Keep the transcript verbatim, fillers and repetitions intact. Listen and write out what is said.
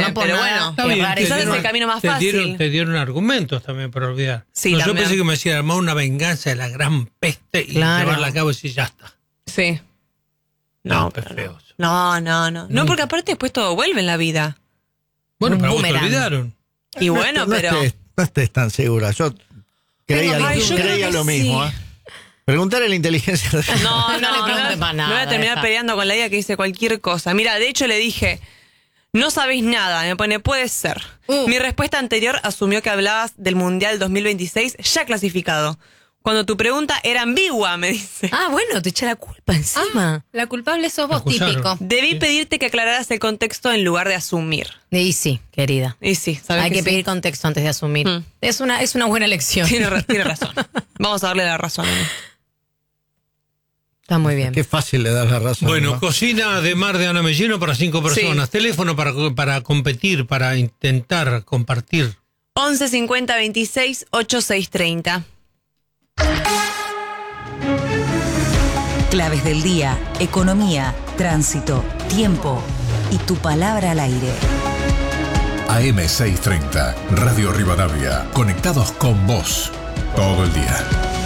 bien, pero bueno, Está bien, quizás es dieron- el camino más te fácil. Dieron, te dieron argumentos también para olvidar. Sí, No, yo también. pensé que me decían armar una venganza de la gran peste y Claro. llevarla a cabo y decir, ya está. Sí. No, No, qué pero feo. No, no, no. No, porque aparte después todo vuelve en la vida. Bueno, Un pero vos te boomerang. olvidaron. Y No bueno, estés- pero... No estés, no estés tan segura. Yo creía, Ay, lo- yo creo creía que lo mismo. sí. ¿eh? Preguntarle a la inteligencia artificial. No, No no, le no, preguntes no, más nada, me voy a terminar deja. peleando con la idea que dice cualquier cosa. Mira, de hecho le dije, no sabéis nada. Me pone, puede ser. Uh. Mi respuesta anterior asumió que hablabas del Mundial dos mil veintiséis ya clasificado. Cuando tu pregunta era ambigua, me dice. Ah, bueno, te eché la culpa encima. La culpable sos Me vos, acusaron. típico. Debí pedirte que aclararas el contexto en lugar de asumir. Y sí, querida. Y sí, ¿sabes Hay que, sí? pedir contexto antes de asumir. Mm. Es una es una buena lección. Tiene, ra- tiene razón. Vamos a darle la razón. en esto. Está muy bien. Qué fácil le das la razón. Bueno, ¿no? cocina de mar de Ana Mellino para cinco personas. Sí. Teléfono para, para competir, para intentar compartir. once cincuenta veintiséis ochenta y seis treinta. Claves del día, economía, tránsito, tiempo y tu palabra al aire. A M seiscientos treinta, Radio Rivadavia, conectados con vos todo el día.